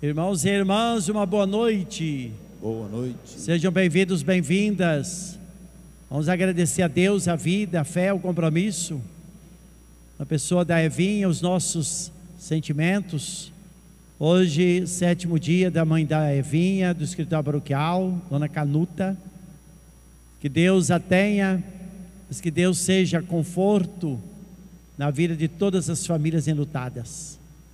Irmãos e irmãs, uma boa noite. Boa noite. Sejam bem-vindos, bem-vindas. Vamos agradecer a Deus, a vida, a fé, o compromisso. Na pessoa da Evinha, os nossos sentimentos. Hoje, 7º dia da mãe da Evinha, do escritório paroquial, Dona Canuta. Que Deus a tenha, mas que Deus seja conforto na vida de todas as famílias enlutadas.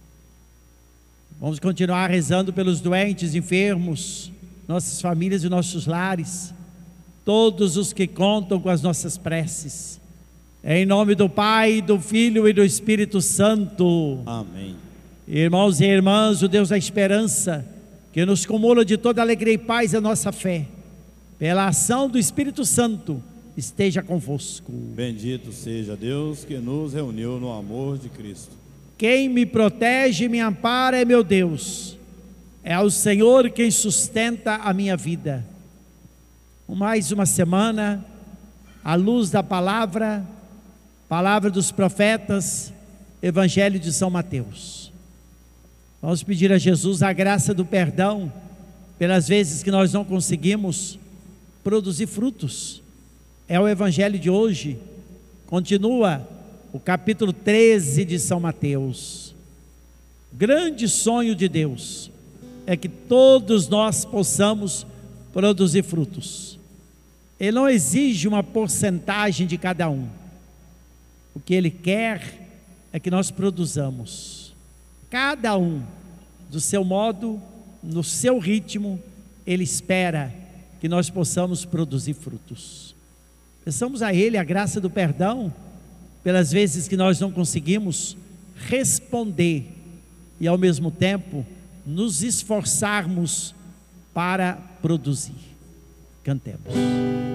Vamos continuar rezando pelos doentes, enfermos, nossas famílias e nossos lares, todos os que contam com as nossas preces. Em nome do Pai, do Filho e do Espírito Santo. Amém. Irmãos e irmãs, o Deus da esperança, que nos cumula de toda alegria e paz a nossa fé, pela ação do Espírito Santo, esteja convosco. Bendito seja Deus que nos reuniu no amor de Cristo. Quem me protege e me ampara é meu Deus. É o Senhor quem sustenta a minha vida. Mais uma semana, à luz da palavra dos profetas, Evangelho de São Mateus. Vamos pedir a Jesus a graça do perdão, pelas vezes que nós não conseguimos produzir frutos. É o Evangelho de hoje. Continua o capítulo 13 de São Mateus. Grande sonho de Deus é que todos nós possamos produzir frutos. Ele não exige uma porcentagem de cada um. O que Ele quer é que nós produzamos. Cada um, do seu modo, no seu ritmo, Ele espera que nós possamos produzir frutos. Peçamos a Ele a graça do perdão, pelas vezes que nós não conseguimos responder e ao mesmo tempo nos esforçarmos para produzir. Cantemos.